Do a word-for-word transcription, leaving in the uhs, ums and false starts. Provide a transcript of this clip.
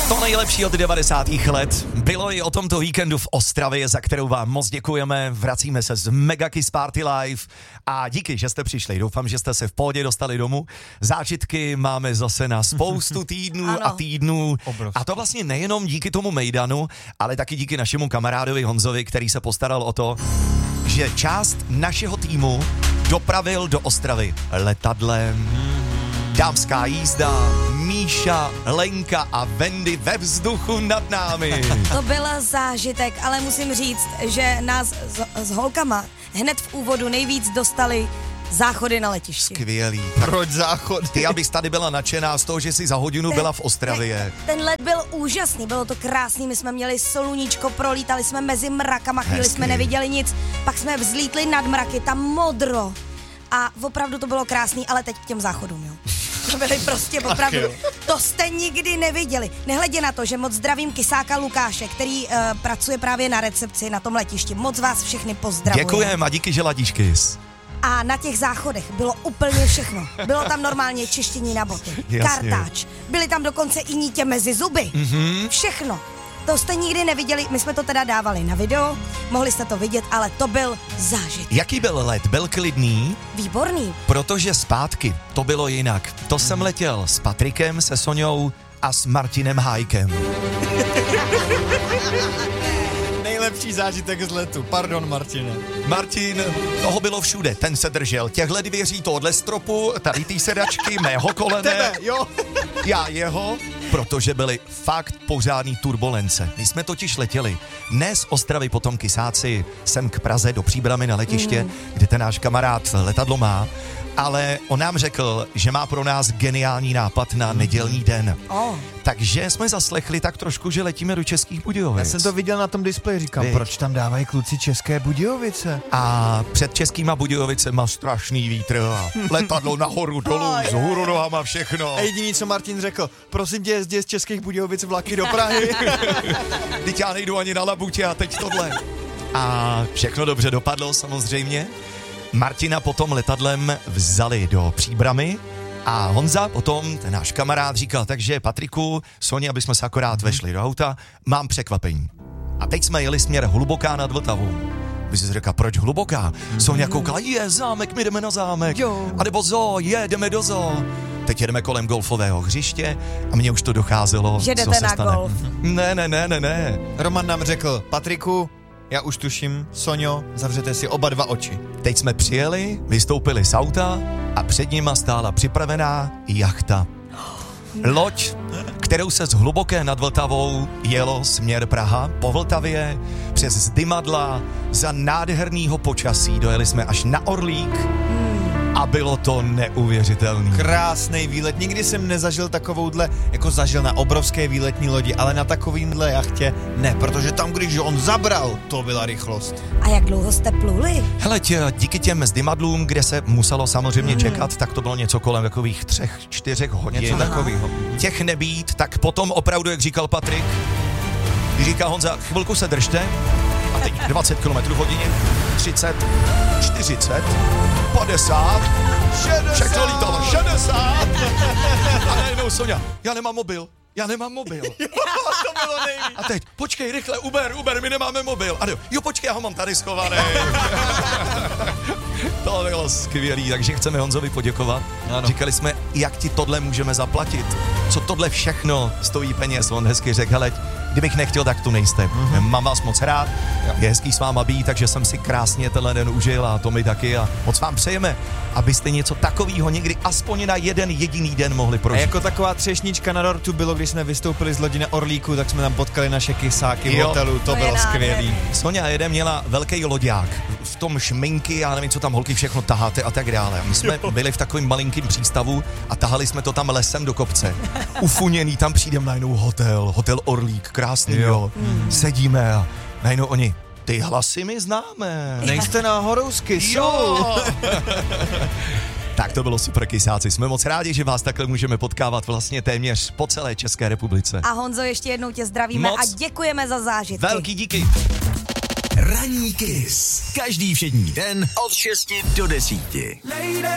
To nejlepší od devadesátých let bylo i o tomto víkendu v Ostravě, za kterou vám moc děkujeme. Vracíme se z Mega Kiss Party Live a díky, že jste přišli. Doufám, že jste se v pohodě dostali domů. Zážitky máme zase na spoustu týdnů a týdnů. Obrovský. A to vlastně nejenom díky tomu mejdanu, ale taky díky našemu kamarádovi Honzovi, který se postaral o to, že část našeho týmu dopravil do Ostravy letadlem. Dámská jízda, Míša, Lenka a Wendy ve vzduchu nad námi. To byl zážitek, ale musím říct, že nás s, s holkama hned v úvodu nejvíc dostali záchody na letišti. Skvělý. Proč záchody? Ty, abys tady byla nadšená z toho, že jsi za hodinu byla v Ostravě. Ten let byl úžasný, bylo to krásný, my jsme měli sluníčko, prolítali jsme mezi mrakama, chvíli Hezky. jsme neviděli nic, pak jsme vzlítli nad mraky, tam modro. A opravdu to bylo krásný, ale teď k těm záchodům, jo. To byly prostě opravdu, to jste nikdy neviděli. Nehledě na to, že moc zdravím kysáka Lukáše, který uh, pracuje právě na recepci na tom letišti. Moc vás všechny pozdravuji. Děkujem a díky, že ladíš Kiss. A na těch záchodech bylo úplně všechno. Bylo tam normálně čištění na boty, Jasně. kartáč, byly tam dokonce i nítě mezi zuby. Mm-hmm. Všechno. To jste nikdy neviděli, my jsme to teda dávali na video, mohli jste to vidět, ale to byl zážitek. Jaký byl let? Byl klidný? Výborný. Protože zpátky to bylo jinak. To jsem letěl s Patrikem, se Soňou a s Martinem Hájkem. Nejlepší zážitek z letu. Pardon, Martine. Martin, toho bylo všude, ten se držel těhle dvěří, tohle stropu, tady ty sedačky, mého kolene. Tebe, jo. Já jeho, protože byly fakt pořádný turbulence. My jsme totiž letěli ne z Ostravy potom Kysáci sem k Praze do Příbramy na letiště, mm. kde ten náš kamarád letadlo má, ale on nám řekl, že má pro nás geniální nápad na nedělní den. Oh. Takže jsme zaslechli tak trošku, že letíme do Českých Budějovic. Já jsem to viděl na tom displeji, říkám, Víč. proč tam dávají kluci České Budějovice? A před Českýma Budějovicema strašný vítr a letadlo nahoru, dolů, z hůru nohama všechno. A jediný, co Martin řekl, prosím tě, jezdí z Českých Budějovic vlaky do Prahy. Teď já nejdu ani na labutě a teď tohle. A všechno dobře dopadlo samozřejmě. Martina potom letadlem vzali do Příbramy a Honza potom, ten náš kamarád, říkal, takže Patriku, Soně, aby jsme se akorát vešli do auta, mám překvapení. A teď jsme jeli směr Hluboká nad Vltavou. Vy jsi řekla, proč Hluboká? Mm. Sonia koukala, je zámek, my jdeme na zámek. Jo. A nebo zoo, je, jdeme do zoo. Teď jedeme kolem golfového hřiště a mně už to docházelo, že jdete co se na stane. golf. Ne, ne, ne, ne, ne. Roman nám řekl, Patriku, já už tuším, Soňo, zavřete si oba dva oči. Teď jsme přijeli, vystoupili z auta a před nima stála připravená jachta. Loď, kterou se z Hluboké nad Vltavou jelo směr Praha po Vltavě, přes Zdymadla, za nádhernýho počasí dojeli jsme až na Orlík a bylo to neuvěřitelný. Krásný výlet, nikdy jsem nezažil takovouhle, jako zažil na obrovské výletní lodi, ale na takovýmhle jachtě ne, protože tam, když on zabral, to byla rychlost. A jak dlouho jste pluli? Hele, tě, díky těm Zdymadlům, kde se muselo samozřejmě mm. čekat, tak to bylo něco kolem takových třech, čtyřech hodin. Něco takového. Těch nebýt, tak potom opravdu, jak říkal Patrik, když říká Honza, chvilku se držte a teď dvacet kilometrů v hodině, třicet, čtyřicet, padesát, šedesát, všechno lítalo, šedesát a najednou Soňa, já nemám mobil. Já nemám mobil. Jo, to bylo nejvíc. A teď, počkej, rychle, Uber, Uber, my nemáme mobil. A jo, jo, počkej, já ho mám tady schovaný. To bylo skvělý, takže chceme Honzovi poděkovat. Ano. Říkali jsme, jak ti tohle můžeme zaplatit. Co tohle všechno stojí peněz. On hezky řekl, hele, kdybych nechtěl, tak tu nejste. Mm-hmm. Mám vás moc rád, je hezký s váma být, takže jsem si krásně tenhle den užil a to my taky a moc vám přejeme, abyste něco takového někdy aspoň na jeden jediný den mohli prožít. A jako taková třešnička na dortu bylo, když jsme vystoupili z lodi na Orlíku, tak jsme tam potkali naše kysáky v hotelu, to, to bylo skvělý. Soňa jeden měla velký loďák, v tom šminky, já nevím, co tam holky všechno taháte a tak dále. My jsme jo. byli v takovém malinkém přístavu a tahali jsme to tam lesem do kopce. Ufuněný, tam přijdem najednou hotel, hotel Orlík, krásný, jo. jo. Mm. Sedíme a najednou oni, ty hlasy my známe. Nejste náhodou z Kissu? Jo. Tak to bylo super, kysáci. Jsme moc rádi, že vás takhle můžeme potkávat vlastně téměř po celé České republice. A Honzo, ještě jednou tě zdravíme moc. A děkujeme za zážitky. Velký díky. Ranní Kiss. Každý všední den od šesti do desíti.